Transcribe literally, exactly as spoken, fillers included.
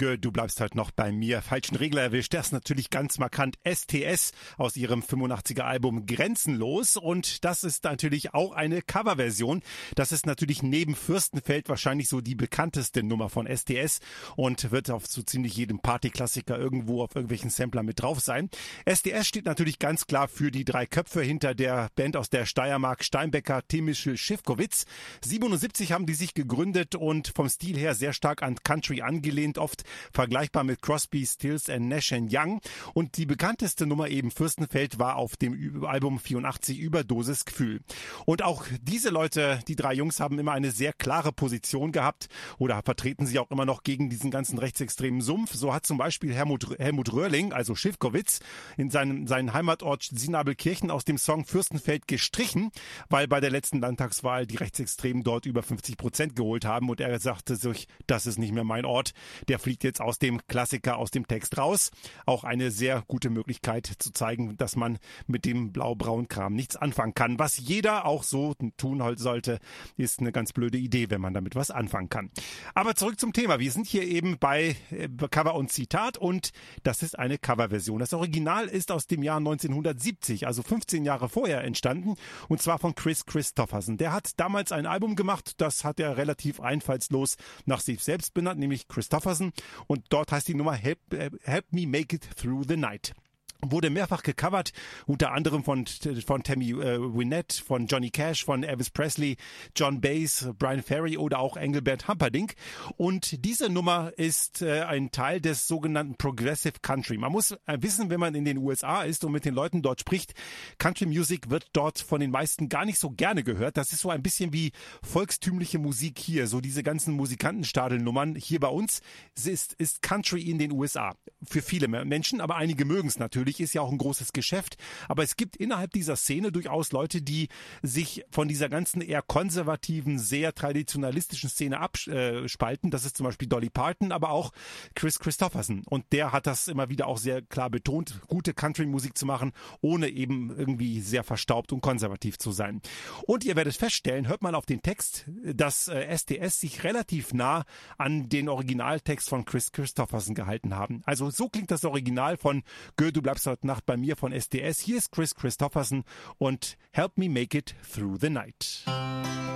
Girl, du bleibst halt noch bei mir. Falschen Regler erwischt. Das ist natürlich ganz markant S T S aus ihrem fünfundachtziger Album Grenzenlos. Und das ist natürlich auch eine Coverversion. Das ist natürlich neben Fürstenfeld wahrscheinlich so die bekannteste Nummer von S T S und wird auf so ziemlich jedem Partyklassiker irgendwo auf irgendwelchen Sampler mit drauf sein. S T S steht natürlich ganz klar für die drei Köpfe hinter der Band aus der Steiermark, Steinbecker, Timischl, Schiffkowitz. siebenundsiebzig haben die sich gegründet und vom Stil her sehr stark an Country angelehnt, oft vergleichbar mit Crosby, Stills and Nash and Young. Und die bekannteste Nummer eben Fürstenfeld war auf dem Album vierundachtzig Überdosis Gefühl. Und auch diese Leute, die drei Jungs, haben immer eine sehr klare Position gehabt oder vertreten sie auch immer noch gegen diesen ganzen rechtsextremen Sumpf. So hat zum Beispiel Helmut, Helmut Röhrling, also Schiffkowitz, in seinem, seinen Heimatort Sinabelkirchen aus dem Song Fürstenfeld gestrichen, weil bei der letzten Landtagswahl die Rechtsextremen dort über fünfzig Prozent geholt haben und er sagte sich, das ist nicht mehr mein Ort. Der fliegt jetzt aus dem Klassiker, aus dem Text raus. Auch eine sehr gute Möglichkeit zu zeigen, dass man mit dem blau-braunen Kram nichts anfangen kann. Was jeder auch so tun sollte, ist eine ganz blöde Idee, wenn man damit was anfangen kann. Aber zurück zum Thema. Wir sind hier eben bei Cover und Zitat und das ist eine Coverversion. Das Original ist aus dem Jahr neunzehnhundertsiebzig, also fünfzehn Jahre vorher entstanden und zwar von Kris Kristofferson. Der hat damals ein Album gemacht, das hat er relativ einfallslos nach sich selbst benannt, nämlich Kristofferson und dort heißt die Nummer Help, Help Me Make It Through the Night. Wurde mehrfach gecovert, unter anderem von, von Tammy äh, Wynette, von Johnny Cash, von Elvis Presley, John Baez, Brian Ferry oder auch Engelbert Humperdinck. Und diese Nummer ist äh, ein Teil des sogenannten Progressive Country. Man muss äh, wissen, wenn man in den U S A ist und mit den Leuten dort spricht, Country Music wird dort von den meisten gar nicht so gerne gehört. Das ist so ein bisschen wie volkstümliche Musik hier, so diese ganzen Musikantenstadelnummern. Hier bei uns ist, ist Country in den U S A. Für viele Menschen, aber einige mögen es natürlich. Ist ja auch ein großes Geschäft, aber es gibt innerhalb dieser Szene durchaus Leute, die sich von dieser ganzen eher konservativen, sehr traditionalistischen Szene abspalten. Das ist zum Beispiel Dolly Parton, aber auch Kris Kristofferson. Und der hat das immer wieder auch sehr klar betont, gute Country-Musik zu machen, ohne eben irgendwie sehr verstaubt und konservativ zu sein. Und ihr werdet feststellen, hört mal auf den Text, dass S T S sich relativ nah an den Originaltext von Kris Kristofferson gehalten haben. Also so klingt das Original von Girl, du bleibst heute Nacht bei mir von S T S. Hier ist Kris Kristofferson und Help Me Make It Through the Night.